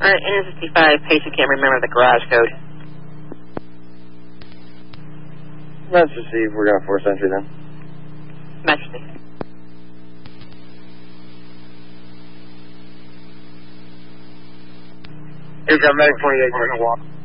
Alright, N65, patient can't remember the garage code. Let's just see if we're going to force entry then. Majesty. Here's got medic 28, we're going to walk.